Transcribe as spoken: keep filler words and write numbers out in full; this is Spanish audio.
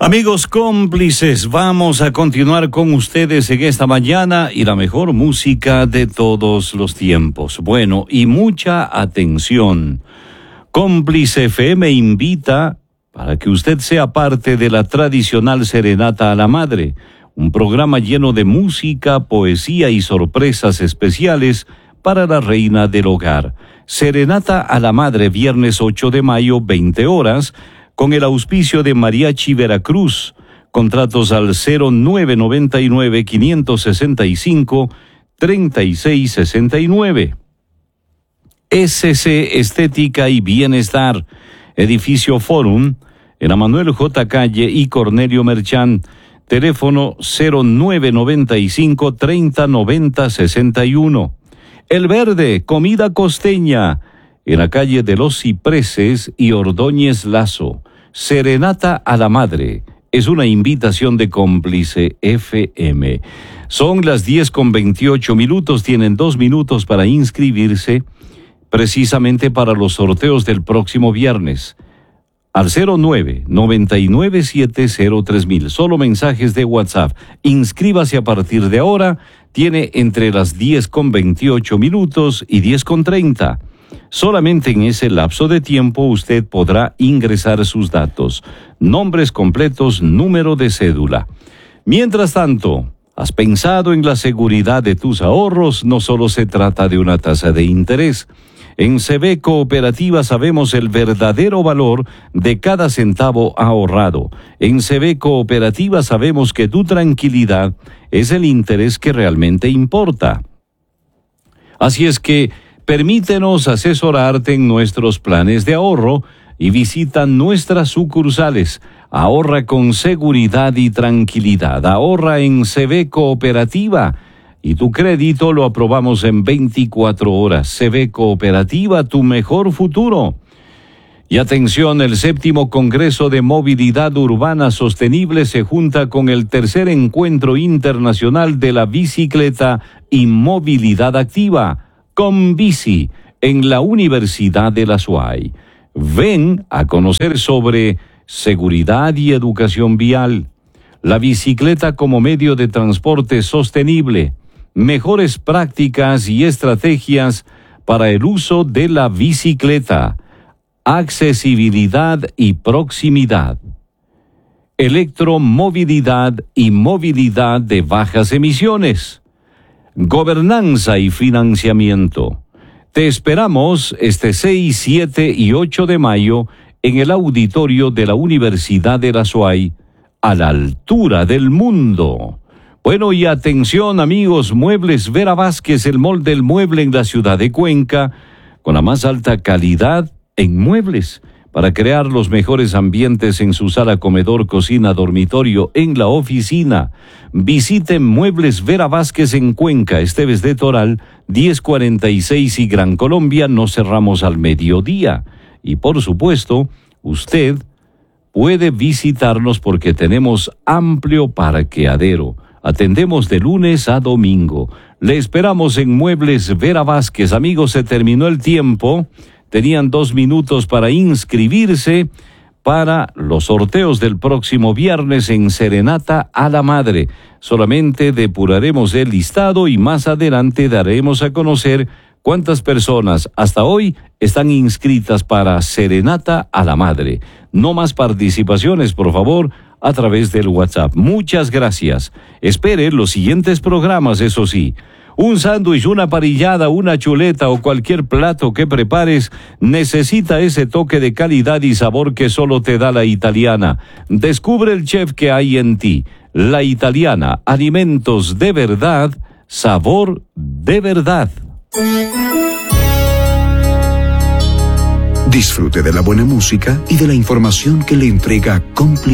Amigos cómplices, vamos a continuar con ustedes en esta mañana y la mejor música de todos los tiempos. Bueno, y mucha atención. Cómplice F M invita para que usted sea parte de la tradicional Serenata a la Madre, un programa lleno de música, poesía y sorpresas especiales para la reina del hogar. Serenata a la Madre, viernes ocho de mayo, veinte horas, con el auspicio de Mariachi Veracruz. Contratos al cero nueve noventa y nueve, quinientos sesenta y cinco, treinta y seis sesenta y nueve. S C Estética y Bienestar, Edificio Forum, en Manuel J. Calle y Cornelio Merchán. Teléfono cero nueve noventa y cinco, treinta noventa sesenta y uno. El Verde, comida costeña, en la calle de los Cipreses y Ordóñez Lazo. Serenata a la Madre es una invitación de Cómplice F M. Son las diez con veintiocho minutos, tienen dos minutos para inscribirse precisamente para los sorteos del próximo viernes. Al cero nueve noventa y nueve siete cero tres mil. Solo mensajes de WhatsApp. Inscríbase a partir de ahora. Tiene entre las diez con veintiocho minutos y diez con treinta. Solamente en ese lapso de tiempo usted podrá ingresar sus datos, nombres completos, número de cédula. Mientras tanto, ¿has pensado en la seguridad de tus ahorros? No solo se trata de una tasa de interés. En C B Cooperativa sabemos el verdadero valor de cada centavo ahorrado. En C B Cooperativa sabemos que tu tranquilidad es el interés que realmente importa. Así es que permítenos asesorarte en nuestros planes de ahorro y visita nuestras sucursales. Ahorra con seguridad y tranquilidad. Ahorra en C B Cooperativa. Y tu crédito lo aprobamos en veinticuatro horas. C B Cooperativa, tu mejor futuro. Y atención, el séptimo Congreso de Movilidad Urbana Sostenible se junta con el tercer Encuentro Internacional de la Bicicleta y Movilidad Activa, Conbici, en la Universidad de la S U A Y. Ven a conocer sobre seguridad y educación vial, la bicicleta como medio de transporte sostenible, mejores prácticas y estrategias para el uso de la bicicleta, accesibilidad y proximidad, electromovilidad y movilidad de bajas emisiones, gobernanza y financiamiento. Te esperamos este seis, siete y ocho de mayo en el auditorio de la Universidad de la S U A Y, a la altura del mundo. Bueno, y atención amigos, Muebles Vera Vázquez, el molde del mueble en la ciudad de Cuenca, con la más alta calidad en muebles, para crear los mejores ambientes en su sala, comedor, cocina, dormitorio, en la oficina. Visiten Muebles Vera Vázquez en Cuenca, Esteves de Toral, diez cuarenta y seis y Gran Colombia. Nos cerramos al mediodía. Y por supuesto, usted puede visitarnos porque tenemos amplio parqueadero. Atendemos de lunes a domingo. Le esperamos en Muebles Vera Vázquez. Amigos, se terminó el tiempo. Tenían dos minutos para inscribirse para los sorteos del próximo viernes en Serenata a la Madre. Solamente depuraremos el listado y más adelante daremos a conocer cuántas personas hasta hoy están inscritas para Serenata a la Madre. No más participaciones, por favor, a través del WhatsApp. Muchas gracias. Espere los siguientes programas, eso sí. Un sándwich, una parrillada, una chuleta o cualquier plato que prepares necesita ese toque de calidad y sabor que solo te da La Italiana. Descubre el chef que hay en ti. La Italiana, alimentos de verdad, sabor de verdad. Disfrute de la buena música y de la información que le entrega Cómplice